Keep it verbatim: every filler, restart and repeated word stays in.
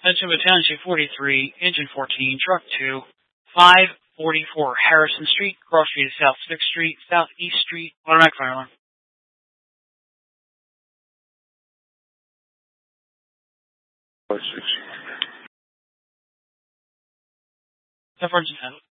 Attention Battalion two forty-three, Engine fourteen, Truck two, five forty-four Harrison Street, Cross Street, South sixth Street, Southeast Street, automatic fire alarm. Four six. ten four engine ten.